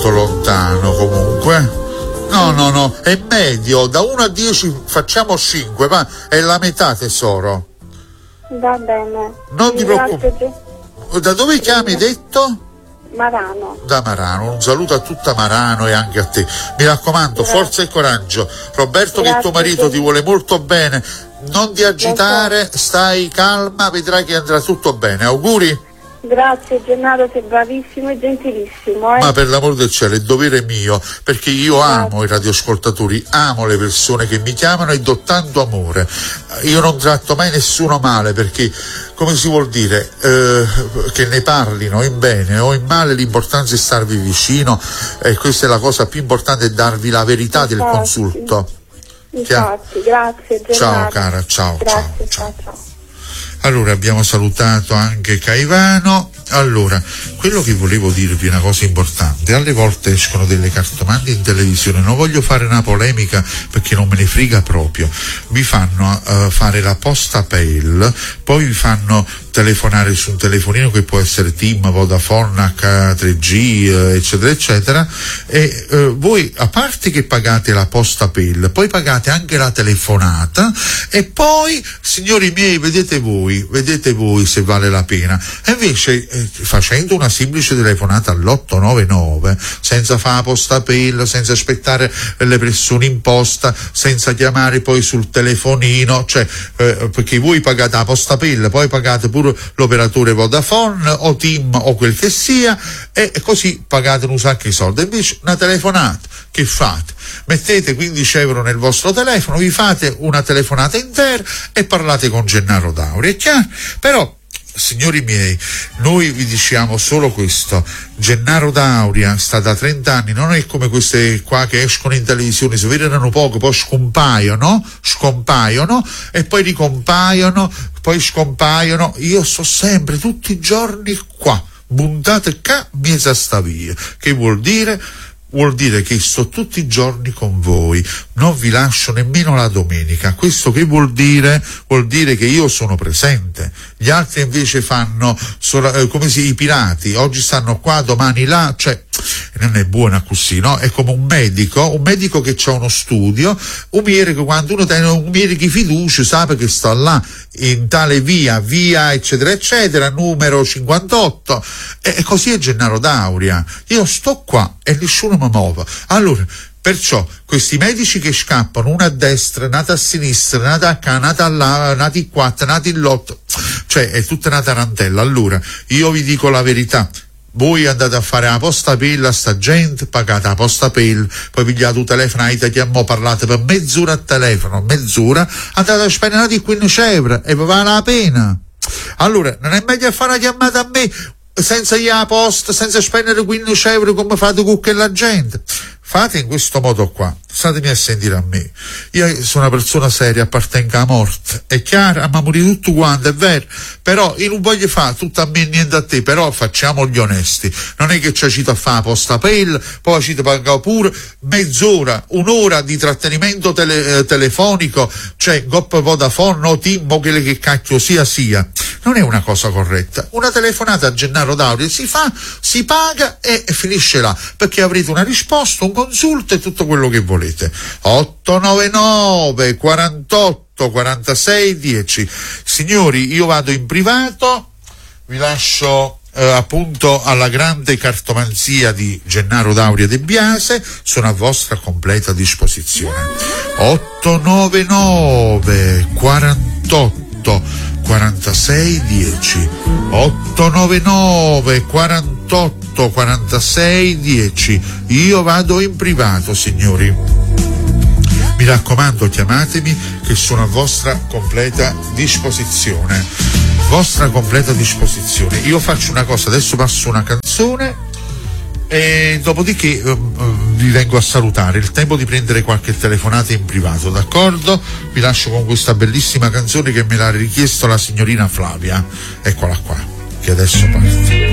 tanto lontano comunque. No, è medio, da 1 a 10 facciamo 5, ma è la metà, tesoro. Va bene. Non ti preoccupare. Da dove chiami, detto? Marano. Da Marano, un saluto a tutta Marano e anche a te. Mi raccomando, forza e coraggio. Roberto, che tuo marito ti vuole molto bene, non ti agitare, stai calma, vedrai che andrà tutto bene. Auguri. Grazie Gennaro, sei bravissimo e gentilissimo. Ma per l'amor del cielo, è dovere mio, perché io amo i radioascoltatori, amo le persone che mi chiamano e do tanto amore. Io non tratto mai nessuno male, perché, come si vuol dire, che ne parlino in bene o in male, l'importanza è starvi vicino, e questa è la cosa più importante, è darvi la verità del consulto. Infatti, grazie Gennaro. Ciao cara, ciao. Grazie, ciao. Allora, abbiamo salutato anche Caivano. Allora, quello che volevo dirvi è una cosa importante. Alle volte escono delle cartomanti in televisione, non voglio fare una polemica perché non me ne frega proprio. Vi fanno fare la posta Pale, poi vi fanno telefonare su un telefonino che può essere TIM, Vodafone, H3G, eccetera eccetera, e voi, a parte che pagate la posta Pale, poi pagate anche la telefonata, e poi, signori miei, vedete voi se vale la pena. E invece facendo una semplice telefonata all'899, senza fare la posta Pale, senza aspettare le pressioni in posta, senza chiamare poi sul telefonino, cioè perché voi pagate la posta Pale, poi pagate pure l'operatore Vodafone o TIM o quel che sia, e così pagate un sacco di soldi. Invece una telefonata, che fate? Mettete 15 euro nel vostro telefono, vi fate una telefonata intera e parlate con Gennaro Dauria, è chiaro? Però, signori miei, noi vi diciamo solo questo: Gennaro Dauria sta da 30 anni, non è come queste qua che escono in televisione, si vedono poco, poi scompaiono e poi ricompaiono, poi scompaiono. Io sto sempre, tutti i giorni qua, buntate qua, miesa sta via. Che vuol dire? Vuol dire che sto tutti i giorni con voi, non vi lascio nemmeno la domenica. Questo che vuol dire? Vuol dire che io sono presente. Gli altri invece fanno come si, i pirati, oggi stanno qua, domani là, cioè non è buona così, no? È come un medico che c'ha uno studio, un medico, quando uno tiene un medico di fiducia, sa che sta là in tale via eccetera eccetera, numero 58, e così è Gennaro Dauria. Io sto qua e nessuno mi muove. Allora, perciò questi medici che scappano, uno a destra, nato a sinistra, nato a qua, nato là, nati qua, nati l'otto, cioè è tutta una tarantella. Allora, io vi dico la verità: voi andate a fare la posta Pale a sta gente, pagate la posta Pale, poi pigliate un telefono, parlate per mezz'ora a telefono, andate a spendere di 15 euro e vi vale la pena. Allora, non è meglio fare una chiamata a me senza ir a posta, senza spendere 15 euro come fate con quella gente? Fate in questo modo qua, statemi a sentire a me. Io sono una persona seria, appartengo alla morte, è chiaro, ma morire tutto quanto, è vero, però io non voglio fare tutto a me e niente a te, però facciamo gli onesti. Non è che ci cito a fare la posta Pale, poi ci pagavo pure mezz'ora, un'ora di trattenimento telefonico, cioè Gop, Vodafone o TIM o quelle che cacchio sia. Non è una cosa corretta. Una telefonata a Gennaro Dauria si fa, si paga e finisce là, perché avrete una risposta, un consulto e tutto quello che volete. 899 48 46 10. Signori, io vado in privato, vi lascio appunto alla grande cartomanzia di Gennaro Dauria De Biase, sono a vostra completa disposizione. 899 48 46 10. 899 48 46 10. Io vado in privato, signori. Mi raccomando, chiamatemi, che sono a vostra completa disposizione. Io faccio una cosa, adesso passo una canzone e dopodiché vi vengo a salutare. Il tempo di prendere qualche telefonata in privato, d'accordo? Vi lascio con questa bellissima canzone che me l'ha richiesto la signorina Flavia. Eccola qua, che adesso parte.